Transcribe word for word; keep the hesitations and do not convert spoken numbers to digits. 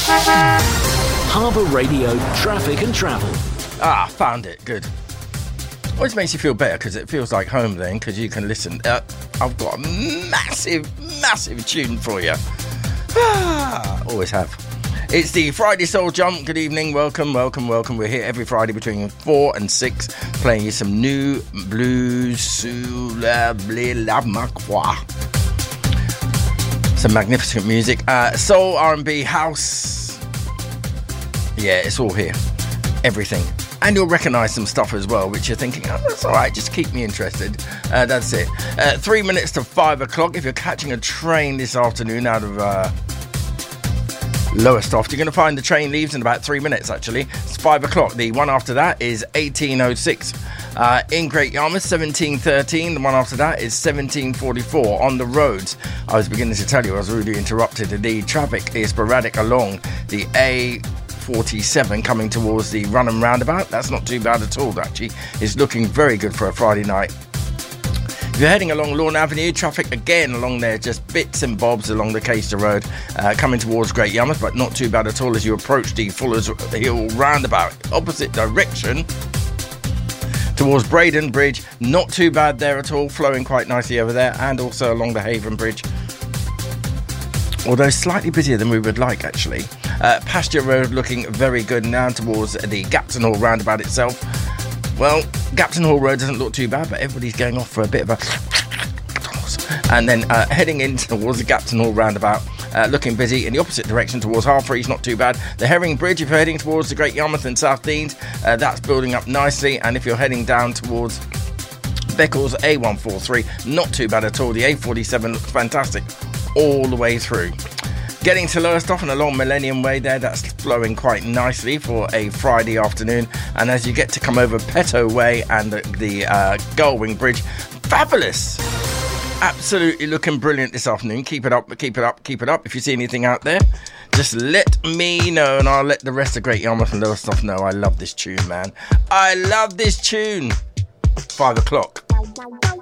Harbour Radio Traffic and Travel. Ah, found it. Good. Always makes you feel better because it feels like home then, because you can listen. Uh, I've got a massive, massive tune for you. Ah, always have. It's the Friday Soul Jump. Good evening. Welcome, welcome, welcome. We're here every Friday between four and six, playing you some new blues, some magnificent music. Uh, soul, R and B, house. Yeah, it's all here. Everything. And you'll recognise some stuff as well, which you're thinking, oh, that's all right, just keep me interested. Uh, that's it. Uh, three minutes to five o'clock. If you're catching a train this afternoon out of uh, Lowestoft, you're going to find the train leaves in about three minutes, actually. It's five o'clock. The one after that is eighteen oh six. Uh, in Great Yarmouth, seventeen thirteen. The one after that is seventeen forty-four. On the roads, I was beginning to tell you, I was rudely interrupted. The traffic is sporadic along the A forty-seven coming towards the Runham roundabout. That's not too bad at all, actually. It's looking very good for a Friday night. If you're heading along Lawn Avenue, traffic again along there, just bits and bobs along the Caister Road, uh, coming towards Great Yarmouth, but not too bad at all as you approach the Fuller's Hill roundabout. Opposite direction towards Braden Bridge, not too bad there at all, flowing quite nicely over there, and also along the Haven Bridge. Although slightly busier than we would like, actually. Uh, Pasture Road looking very good now towards the Gapton Hall roundabout itself. Well, Gapton Hall Road doesn't look too bad, but everybody's going off for a bit of a... And then uh, heading in towards the Gapton Hall roundabout, uh, looking busy in the opposite direction towards Harfreys, not too bad. The Herring Bridge, if you're heading towards the Great Yarmouth and South Deans, uh, that's building up nicely. And if you're heading down towards Beccles, A one forty-three, not too bad at all. The A forty-seven looks fantastic all the way through. Getting to Lowestoft and along Millennium Way there, that's flowing quite nicely for a Friday afternoon. And as you get to come over Petto Way and the, the uh, Gullwing Bridge, fabulous! Absolutely looking brilliant this afternoon. Keep it up, keep it up, keep it up. If you see anything out there, just let me know and I'll let the rest of Great Yarmouth and Lowestoft know. I love this tune, man. I love this tune. Five o'clock.